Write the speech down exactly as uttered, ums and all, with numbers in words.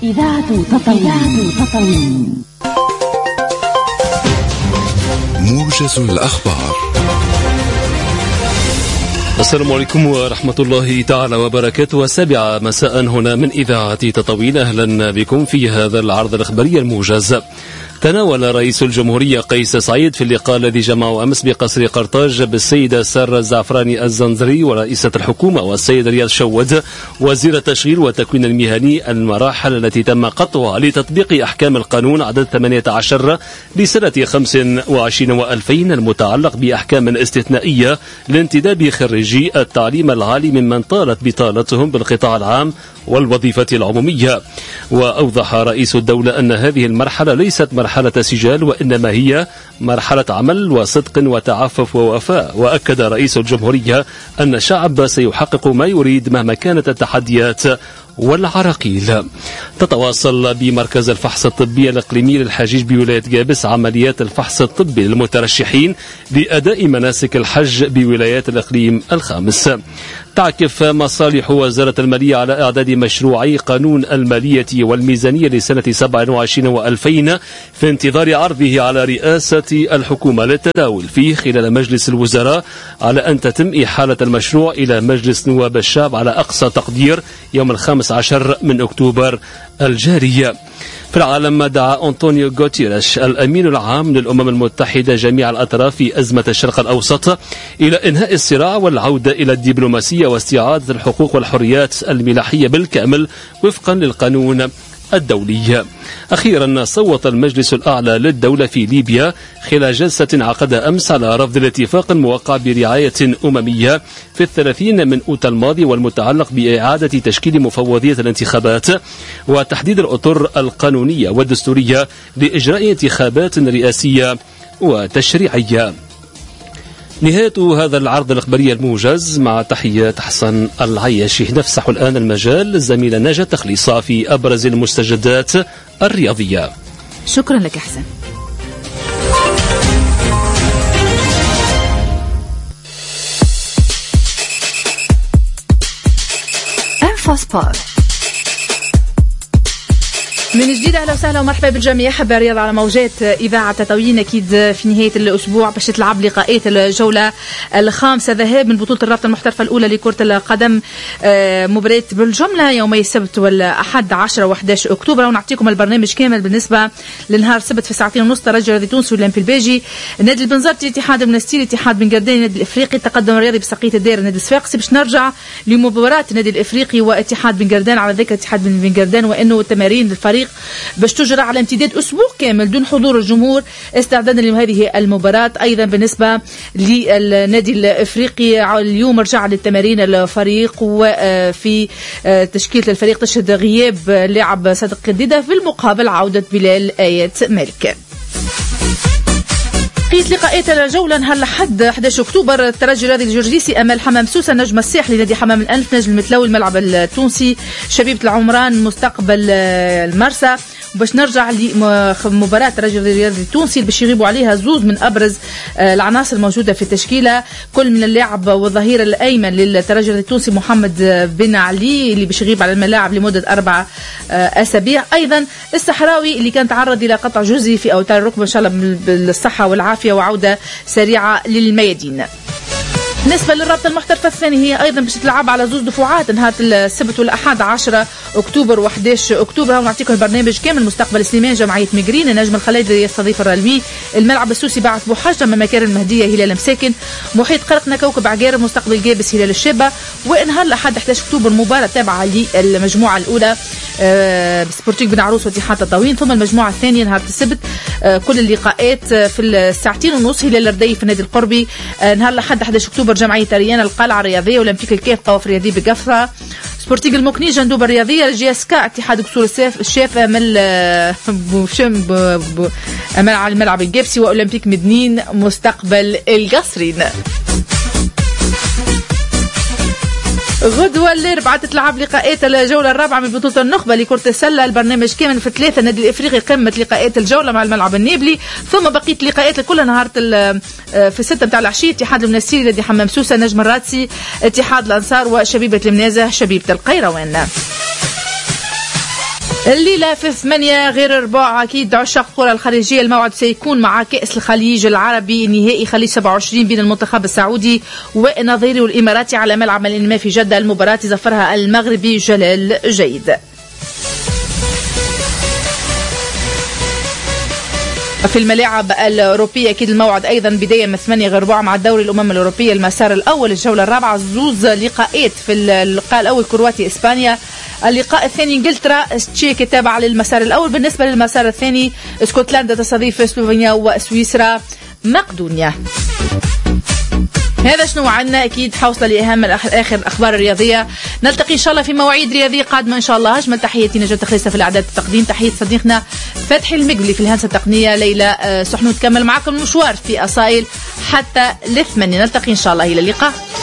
إذاعة تطاوين. موجز الأخبار. السلام عليكم ورحمة الله تعالى وبركاته. السابعة مساء هنا من إذاعة تطاوين. أهلا بكم في هذا العرض الإخباري الموجز. تناول رئيس الجمهورية قيس سعيد في اللقاء الذي جمعه أمس بقصر قرطاج بالسيدة سارة الزعفراني الزنزري ورئيسة الحكومة والسيد رياض شود وزير التشغيل والتكوين المهني المراحل التي تم قطعها لتطبيق أحكام القانون عدد ثمانية عشر لسنة خمسة وعشرين وألفين المتعلق بأحكام استثنائية لانتداب خريجي التعليم العالي ممن طالت بطالتهم بالقطاع العام والوظيفة العمومية. وأوضح رئيس الدولة أن هذه المرحلة ليست مرحلة سجال وإنما هي مرحلة عمل وصدق وتعفف ووفاء. وأكد رئيس الجمهورية أن الشعب سيحقق ما يريد مهما كانت التحديات والعراقيل. تتواصل بمركز الفحص الطبي الإقليمي للحجيج بولاية جابس عمليات الفحص الطبي للمترشحين لأداء مناسك الحج بولايات الإقليم الخامس. تعكف مصالح وزارة المالية على إعداد مشروعي قانون المالية والميزانية لسنة سبعة وعشرين وألفين في انتظار عرضه على رئاسة الحكومة للتداول فيه خلال مجلس الوزراء، على أن تتم إحالة المشروع إلى مجلس نواب الشعب على أقصى تقدير يوم الخامس عشر من أكتوبر الجاري. في العالم، دعا أنطونيو غوتيريش الأمين العام للأمم المتحدة جميع الأطراف في أزمة الشرق الأوسط إلى إنهاء الصراع والعودة إلى الدبلوماسية واستعادة الحقوق والحريات الملاحية بالكامل وفقا للقانون الدولي. أخيرا، صوت المجلس الأعلى للدولة في ليبيا خلال جلسة عقدها أمس على رفض الاتفاق الموقع برعاية أممية في الثلاثين من أوت الماضي والمتعلق بإعادة تشكيل مفوضية الانتخابات وتحديد الأطر القانونية والدستورية لإجراء انتخابات رئاسية وتشريعية. نهاية هذا العرض الإخباري الموجز، مع تحيات حسن العياشي. نفسح الآن المجال للزميلة نجاة تخليصة في أبرز المستجدات الرياضية. شكرا لك حسن. انفوسبورت من جديد، اهلا وسهلا ومرحبا بالجميع. حب رياض على موجات اذاعه تطاوين. اكيد في نهايه الاسبوع باش تلعب لقاءات الجوله الخامسه ذهاب من بطوله الرابطه المحترفه الاولى لكره القدم، مباراه بالجمله يومي السبت والاحد عشرة وأحد عشر اكتوبر. ونعطيكم البرنامج كامل بالنسبه لنهار السبت في ساعتين ونص. ترجي الرياضي التونسي والأولمبي الباجي، النادي البنزرتي، الاتحاد المنستيري، الاتحاد بن قردان، النادي الافريقي، التقدم الرياضي بسقيه الدير، النادي الصفاقسي. باش نرجع لمباراه النادي الافريقي واتحاد بن قردان. على ذكر اتحاد بن قردان وانه تمارين الفريق باش تجرى على امتداد أسبوع كامل دون حضور الجمهور استعدادا لهذه المباراة. أيضا بالنسبة للنادي الإفريقي، اليوم رجع للتمارين الفريق، وفي تشكيلة الفريق تشهد غياب لاعب صادق قديدة، في المقابل عودة بلال آيات مالك. بقية لقاءات الجولة نهار الأحد أحد عشر أكتوبر، الترجي الرياضي الجورجيسي أمام حمام سوسة، نجم الساحلي نادي حمام الأنف، نجم المتلوي الملعب التونسي، شبيبة العمران مستقبل المرسى. وباش نرجع لمباراة الترجي الرياضي التونسي باش يغيبوا عليها زوز من أبرز العناصر الموجودة في التشكيلة، كل من اللاعب والظهير الأيمن للترجي التونسي محمد بن علي اللي باش يغيب على الملاعب لمدة أربع أسابيع. أيضا الصحراوي اللي كان تعرض إلى قطع جزئي في أوتار الركبة، إن شاء الله بالصحة والعافية وعودة سريعة للميادين. بالنسبة للرابطة المحترفة الثانية، هي أيضا باش تلعب على زوج دفعات نهار السبت والأحد عشرة أكتوبر وأحد عشر أكتوبر. ونعطيكم البرنامج كامل. مستقبل سليمان، جمعية ميغرين، النجم الخليدي يستضيف الرلمي، الملعب السوسي بعث بوحجة، من مكان المهدية هلال مساكن، محيط قرقنا كوكب عقارب، مستقبل جابس هلال الشابة. ونهار الأحد أحد عشر أكتوبر مباراة تابعة للمجموعة الأولى سبورتيك بن عروس واتحاد تطاوين، ثم المجموعة الثانية نهار السبت كل اللقاءات في الساعتين ونص. هلال الردي في النادي القربي، نهار الأحد أحد عشر أكتوبر جمعية ريانا القلعة الرياضية، أولمبيك الكيف قوافل الرياضي بقفرة، سبورتيك المكني، جندوب الرياضية، الجي اس كا، اتحاد كسور الشاف امل بوشم امل على الملعب الجبسي، واولمبيك مدنين مستقبل القصرين. غدوة الأربعاء تتلعب لقاءات الجولة الرابعة من بطولة النخبة لكرة السلة. البرنامج كامل في ثلاثة، النادي الإفريقي قمة لقاءات الجولة مع الملعب النابلي، ثم بقية لقاءات كل نهار في الستة متاع العشية، اتحاد المنستيري، نادي حمام سوسة، نجم الراتسي، اتحاد الأنصار، وشبيبة المنازه، شبيبة القيروان. الليلة في ثمانية غير ربع أكيد عشاق الكرة الخارجية الموعد سيكون مع كأس الخليج العربي نهائي خليج سبعة وعشرين بين المنتخب السعودي والنظيري والإماراتي على ملعب الإنماء في جدة. المباراة زفرها المغربي جلال جيد. في الملاعب الأوروبية أكيد الموعد أيضا بداية من ثمانية غير ربع مع الدوري الأمم الأوروبية المسار الأول الجولة الرابعة زوز لقاءات. في اللقاء الأول كرواتيا إسبانيا، اللقاء الثاني انجلترا تشيك تابع للمسار الأول. بالنسبة للمسار الثاني اسكتلندا تستضيف سلوفينيا وسويسرا مقدونيا. هذا شنو عندنا أكيد حوصلة لأهم آخر الأخبار الرياضية. نلتقي إن شاء الله في مواعيد رياضية قادمة إن شاء الله. أجمل تحياتي نجاة تخليصة في الإعداد التقديم، تحية صديقنا فتحي المقبلي في الهندسة التقنية، ليلى سحنو تكمل معكم المشوار في أصايل حتى الثمانية. نلتقي إن شاء الله، إلى اللقاء.